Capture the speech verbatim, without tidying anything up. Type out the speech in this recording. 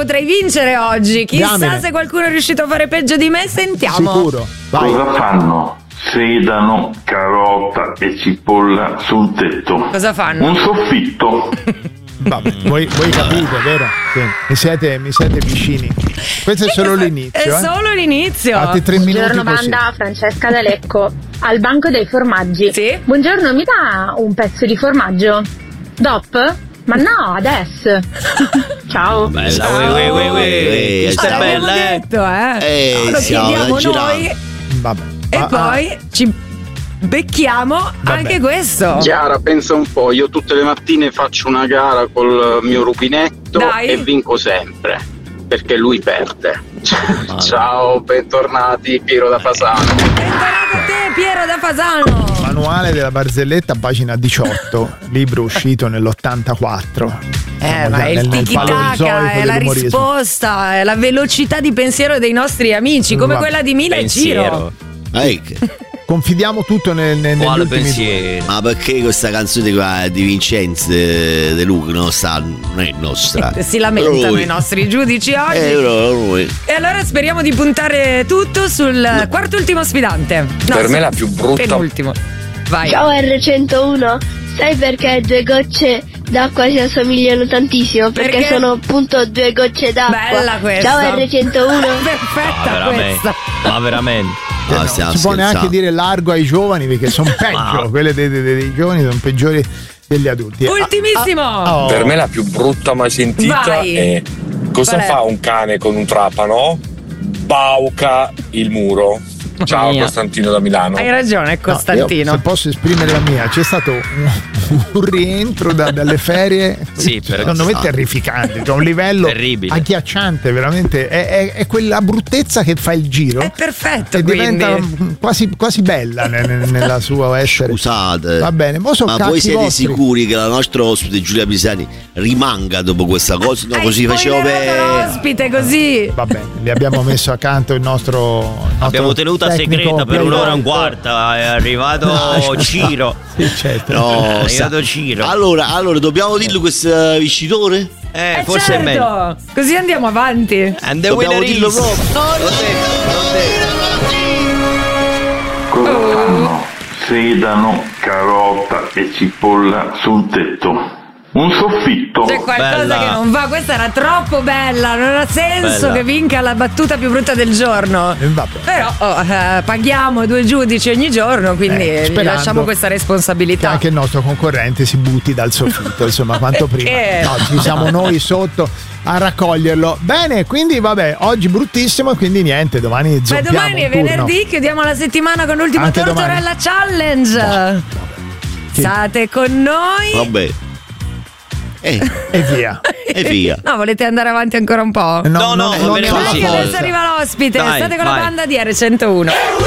potrei vincere oggi. Chissà Diamine. se qualcuno è riuscito a fare peggio di me. Sentiamo. Sicuro. Vai. Cosa fanno sedano, carota e cipolla sul tetto? Cosa fanno? Un soffitto. Vabbè, voi, voi capite, vero? Sì. Mi siete, mi siete vicini. Questo è solo l'inizio. È eh. solo l'inizio. Altri tre minuti Buongiorno così. banda, Francesca da Lecco, al banco dei formaggi. Sì. Buongiorno, mi dà un pezzo di formaggio? Dop? Ma no, adesso. Ciao. Bella, ue, ue, ue, ue. Questa è L'abbiamo bella, eh. detto, eh. Eh, Lo siamo chiediamo da girare. noi Vabbè. e Ah, poi ci becchiamo anche questo. Chiara, pensa un po', io tutte le mattine faccio una gara col mio rubinetto Dai. e vinco sempre, perché lui perde. Ciao, bentornati, Piero da Fasano. Bentornato a te, Piero da Fasano. Manuale della barzelletta, pagina diciotto, libro uscito nell'ottantaquattro. Eh, ma è il tiki-taka, è la risposta, è la velocità di pensiero dei nostri amici, come Va- quella di Mila e Ciro. Confidiamo tutto nel, nel, negli Quale ultimi pensiero? Ma perché questa canzone qua di Vincenzo eh, De Luca non, sta, non è nostra? Si lamentano Lui. i nostri giudici oggi. Eh, però lui. E allora speriamo di puntare tutto sul quarto ultimo sfidante. No, Per me sul la più brutta. penultimo. Vai. Ciao erre centouno, sai perché due gocce d'acqua si assomigliano tantissimo? Perché, Perché? sono appunto due gocce d'acqua. Bella questa. Ciao erre centouno. Perfetta Ma veramente? questa. Ma veramente? Eh, no, si può neanche dire largo ai giovani perché sono peggio, quelle dei, dei, dei giovani sono peggiori degli adulti. Ultimissimo. Ah, ah, oh. Per me la più brutta mai sentita Vai. è cosa Qual è? fa un cane con un trapano? Bauca il muro. Ciao Mia. Costantino da Milano. Hai ragione, No, io, Costantino. se posso esprimere la mia, c'è stato un, un rientro da- dalle ferie, Sì, per- secondo me esatto. terrificante, cioè un livello Terribile. agghiacciante, veramente. È, è- è quella bruttezza che fa il giro È perfetto, e quindi. diventa quasi, quasi bella ne- ne- nella sua essere. Scusate, Va bene, mo sono ma cazzi voi siete vostri. sicuri che la nostra ospite Giulia Pisani rimanga dopo questa cosa? No, Hai così facevo spoilerato per. l'ospite così. Va bene, gli abbiamo messo accanto il nostro, il nostro Abbiamo tenuta tecnico segreta per playboy. un'ora e un quarto. È arrivato No, Ciro. Sì, certo. No, Eh, è arrivato Ciro. Allora, allora dobbiamo dirlo questo vincitore? Eh, Eh, forse certo. è meglio. Così andiamo avanti. And the Dobbiamo winner dirlo is- proprio. Cosa fanno sedano, carota e cipolla sul tetto? Un soffitto. C'è qualcosa Bella. che non va, questa era troppo bella, non ha senso Bella. che vinca la battuta più brutta del giorno. Però oh, eh, paghiamo due giudici ogni giorno, quindi Eh, gli sperando lasciamo questa che responsabilità. anche il nostro concorrente si butti dal soffitto, insomma, quanto prima. Perché? No, ci siamo noi sotto a raccoglierlo. Bene, quindi vabbè, oggi bruttissimo, quindi niente, domani Ma zoppiamo domani è un turno. venerdì, chiudiamo la settimana con l'ultimo Anche Tortorella Challenge. State con noi. Vabbè. E via. E via. No, volete andare avanti ancora un po'? No, no, no, non va bene ne ho così. Perché la adesso forza. arriva l'ospite. Dai, State con vai. la banda di erre centouno.